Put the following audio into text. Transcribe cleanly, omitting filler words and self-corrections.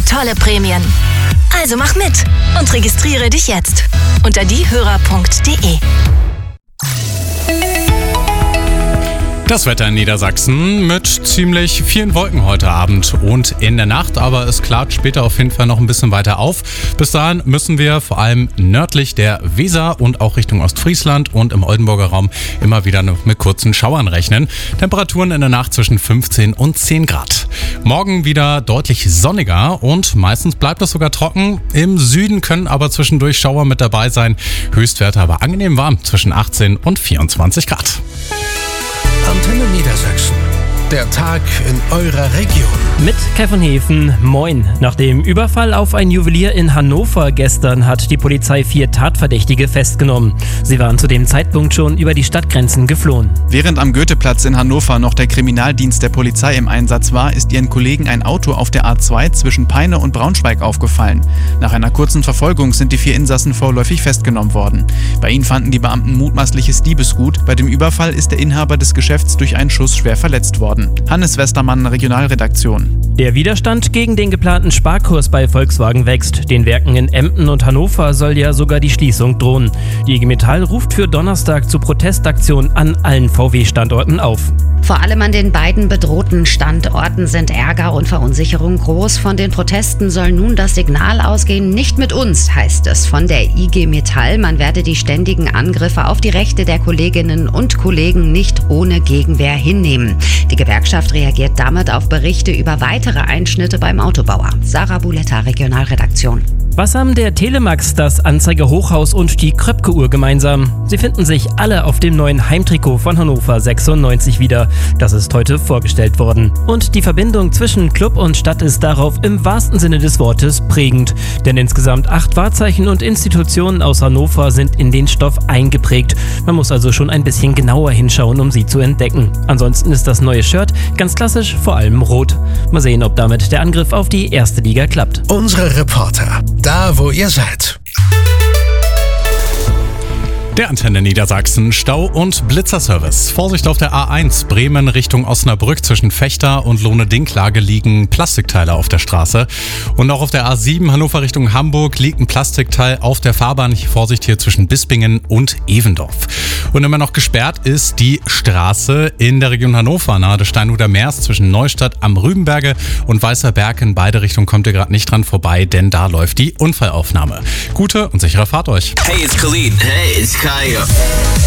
tolle Prämien. Also mach mit und registriere dich jetzt unter diehörer.de. Das Wetter in Niedersachsen mit ziemlich vielen Wolken heute Abend und in der Nacht, aber es klart später auf jeden Fall noch ein bisschen weiter auf. Bis dahin müssen wir vor allem nördlich der Weser und auch Richtung Ostfriesland und im Oldenburger Raum immer wieder mit kurzen Schauern rechnen. Temperaturen in der Nacht zwischen 15 und 10 Grad. Morgen wieder deutlich sonniger und meistens bleibt es sogar trocken. Im Süden können aber zwischendurch Schauer mit dabei sein. Höchstwerte aber angenehm warm zwischen 18 und 24 Grad. Antenne Niedersachsen. Der Tag in eurer Region. Mit Kevin Hefen, moin. Nach dem Überfall auf ein Juwelier in Hannover gestern hat die Polizei 4 Tatverdächtige festgenommen. Sie waren zu dem Zeitpunkt schon über die Stadtgrenzen geflohen. Während am Goetheplatz in Hannover noch der Kriminaldienst der Polizei im Einsatz war, ist ihren Kollegen ein Auto auf der A2 zwischen Peine und Braunschweig aufgefallen. Nach einer kurzen Verfolgung sind die 4 Insassen vorläufig festgenommen worden. Bei ihnen fanden die Beamten mutmaßliches Diebesgut. Bei dem Überfall ist der Inhaber des Geschäfts durch einen Schuss schwer verletzt worden. Hannes Westermann, Regionalredaktion. Der Widerstand gegen den geplanten Sparkurs bei Volkswagen wächst. Den Werken in Emden und Hannover soll ja sogar die Schließung drohen. Die IG Metall ruft für Donnerstag zu Protestaktionen an allen VW-Standorten auf. Vor allem an den beiden bedrohten Standorten sind Ärger und Verunsicherung groß. Von den Protesten soll nun das Signal ausgehen, nicht mit uns, heißt es von der IG Metall. Man werde die ständigen Angriffe auf die Rechte der Kolleginnen und Kollegen nicht ohne Gegenwehr hinnehmen. Die Gewerkschaft reagiert damit auf Berichte über weitere Einschnitte beim Autobauer. Sarah Buletta, Regionalredaktion. Was haben der Telemax, das Anzeiger-Hochhaus und die Kröpke-Uhr gemeinsam? Sie finden sich alle auf dem neuen Heimtrikot von Hannover 96 wieder. Das ist heute vorgestellt worden. Und die Verbindung zwischen Club und Stadt ist darauf im wahrsten Sinne des Wortes prägend. Denn insgesamt 8 Wahrzeichen und Institutionen aus Hannover sind in den Stoff eingeprägt. Man muss also schon ein bisschen genauer hinschauen, um sie zu entdecken. Ansonsten ist das neue Shirt ganz klassisch, vor allem rot. Mal sehen, ob damit der Angriff auf die erste Liga klappt. Unsere Reporter, da wo ihr seid. Der Antenne Niedersachsen Stau- und Blitzerservice. Vorsicht auf der A1 Bremen Richtung Osnabrück zwischen Fechter und Lohne-Dinklage liegen Plastikteile auf der Straße. Und auch auf der A7 Hannover Richtung Hamburg liegt ein Plastikteil auf der Fahrbahn. Vorsicht hier zwischen Bispingen und Evendorf. Und immer noch gesperrt ist die Straße in der Region Hannover nahe des Steinhuder Meers zwischen Neustadt am Rübenberge und Weißer Berg. In beide Richtungen kommt ihr gerade nicht dran vorbei, denn da läuft die Unfallaufnahme. Gute und sichere Fahrt euch. Hey, it's Khalid. Hey, it's Kaya.